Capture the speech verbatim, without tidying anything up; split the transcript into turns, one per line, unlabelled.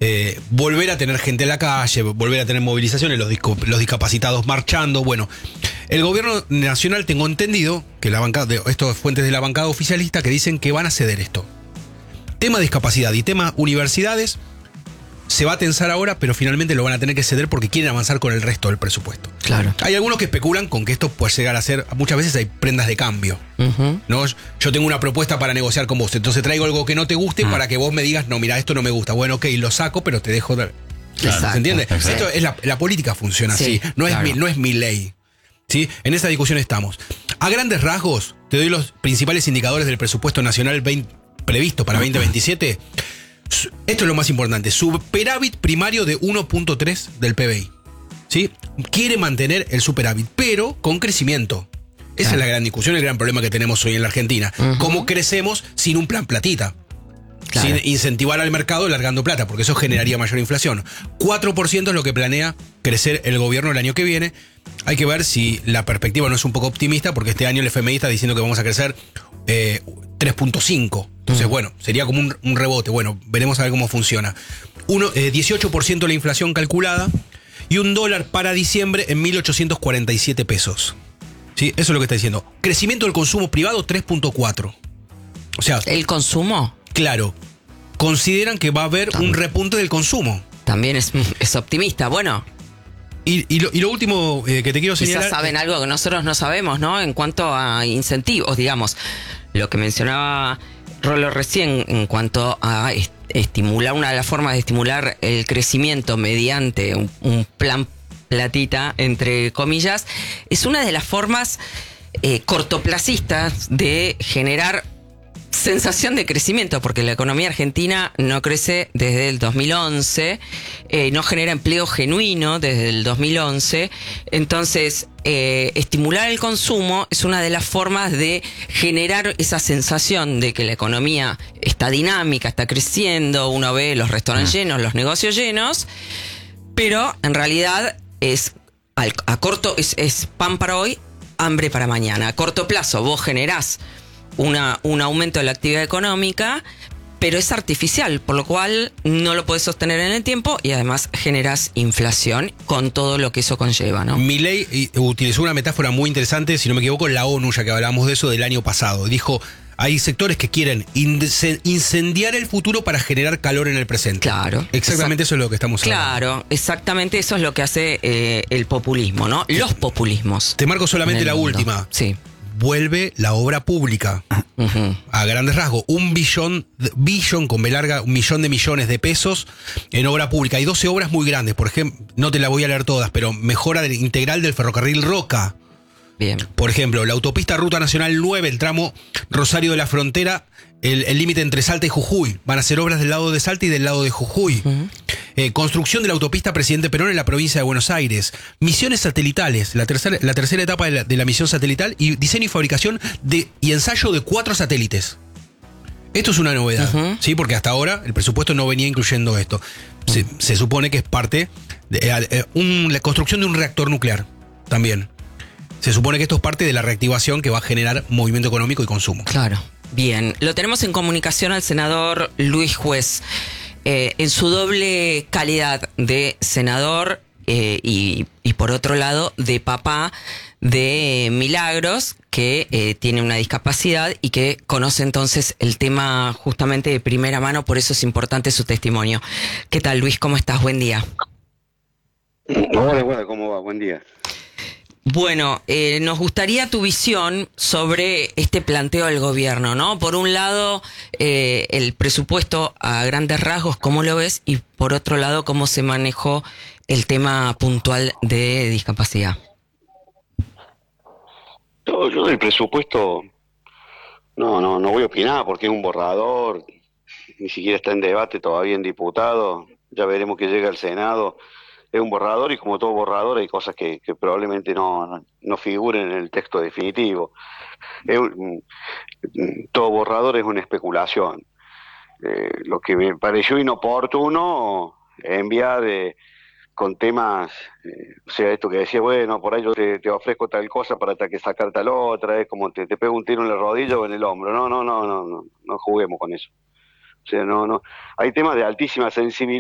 eh, volver a tener gente en la calle, volver a tener movilizaciones, los, disco, los discapacitados marchando. Bueno, el gobierno nacional, tengo entendido, que la bancada, de, estos fuentes de la bancada oficialista que dicen que van a ceder esto. Tema discapacidad y tema universidades se va a tensar ahora, pero finalmente lo van a tener que ceder porque quieren avanzar con el resto del presupuesto.
Claro.
Hay algunos que especulan con que esto puede llegar a ser, muchas veces hay prendas de cambio. Uh-huh. ¿No? Yo tengo una propuesta para negociar con vos, entonces traigo algo que no te guste uh-huh. para que vos me digas, no, mira, esto no me gusta. Bueno, ok, lo saco, pero te dejo de... Claro. ¿Se entiende? Exacto. Esto es la, la política funciona sí, así, no, claro. es mi, no es mi ley. ¿Sí? En esa discusión estamos. A grandes rasgos, te doy los principales indicadores del presupuesto nacional veinte, previsto para veinte veintisiete. Esto es lo más importante, superávit primario de uno punto tres del P B I. ¿Sí? Quiere mantener el superávit, pero con crecimiento. Esa ah. es la gran discusión, el gran problema que tenemos hoy en la Argentina. Uh-huh. ¿Cómo crecemos sin un plan platita? Claro. Sin incentivar al mercado largando plata, porque eso generaría mayor inflación. cuatro por ciento es lo que planea crecer el gobierno el año que viene. Hay que ver si la perspectiva no es un poco optimista, porque este año el F M I está diciendo que vamos a crecer eh, tres punto cinco. Entonces, mm. bueno, sería como un, un rebote. Bueno, veremos a ver cómo funciona. Uno, eh, dieciocho por ciento la inflación calculada y un dólar para diciembre en mil ochocientos cuarenta y siete pesos. ¿Sí? Eso es lo que está diciendo. Crecimiento del consumo privado tres punto cuatro. O sea...
¿El consumo?
Claro. Consideran que va a haber También. un repunte del consumo.
También es, es optimista. Bueno...
Y, y, lo, y lo último eh, que te quiero señalar...
Quizás saben algo que nosotros no sabemos, ¿no? En cuanto a incentivos, digamos. Lo que mencionaba Rolo recién en cuanto a est- estimular, una de las formas de estimular el crecimiento mediante un, un plan platita, entre comillas, es una de las formas eh, cortoplacistas de generar sensación de crecimiento, porque la economía argentina no crece desde el dos mil once, eh, no genera empleo genuino desde el dos mil once, entonces eh, estimular el consumo es una de las formas de generar esa sensación de que la economía está dinámica, está creciendo, uno ve los restaurantes llenos, los negocios llenos, pero en realidad es al, a corto es, es pan para hoy, hambre para mañana. A corto plazo vos generás Una, un aumento de la actividad económica, pero es artificial, por lo cual no lo podés sostener en el tiempo y además generás inflación con todo lo que eso conlleva, ¿no?
Milei utilizó una metáfora muy interesante, si no me equivoco, en la ONU, ya que hablábamos de eso del año pasado. Dijo, hay sectores que quieren incendiar el futuro para generar calor en el presente.
Claro.
Exactamente exact- eso es lo que estamos hablando.
Claro, exactamente eso es lo que hace eh, el populismo, ¿no? Los populismos.
Te marco solamente la mundo. última.
Sí.
Vuelve la obra pública. Uh-huh. A grandes rasgos, un billón, billón con B larga, un millón de millones de pesos en obra pública. Hay doce obras muy grandes, por ejemplo, no te las voy a leer todas, pero mejora integral del ferrocarril Roca.
Bien.
Por ejemplo, la autopista Ruta Nacional nueve, el tramo Rosario de la Frontera, el límite entre Salta y Jujuy. Van a ser obras del lado de Salta y del lado de Jujuy. Uh-huh. Eh, construcción de la autopista Presidente Perón en la provincia de Buenos Aires. Misiones satelitales, la tercera, la tercera etapa de la, de la misión satelital y diseño y fabricación de, y ensayo de cuatro satélites. Esto es una novedad, uh-huh. ¿sí? Porque hasta ahora el presupuesto no venía incluyendo esto. Se, se supone que es parte de eh, un, la construcción de un reactor nuclear también. Se supone que esto es parte de la reactivación que va a generar movimiento económico y consumo.
Claro. Bien, lo tenemos en comunicación al senador Luis Juez. Eh, en su doble calidad de senador eh, y, y por otro lado de papá de Milagros, que eh, tiene una discapacidad y que conoce entonces el tema justamente de primera mano, por eso es importante su testimonio. ¿Qué tal, Luis? ¿Cómo estás? Buen día.
Hola, hola, ¿cómo va? Buen día.
Bueno, eh, nos gustaría tu visión sobre este planteo del gobierno, ¿no? Por un lado, eh, el presupuesto a grandes rasgos, ¿cómo lo ves? Y por otro lado, ¿cómo se manejó el tema puntual de discapacidad?
Yo, yo del presupuesto no, no, no voy a opinar porque es un borrador, ni siquiera está en debate todavía en diputado, ya veremos que llega al Senado. Es un borrador y como todo borrador hay cosas que, que probablemente no, no, no figuren en el texto definitivo. Es un, todo borrador es una especulación. Eh, lo que me pareció inoportuno enviar eh, con temas, eh, o sea, esto que decía, bueno, por ahí yo te, te ofrezco tal cosa para que sacar tal otra, es como te, te pego un tiro en la rodilla o en el hombro. No, no, no, no, no, no juguemos con eso. O sea, no, no. Hay temas de altísima sensibilidad.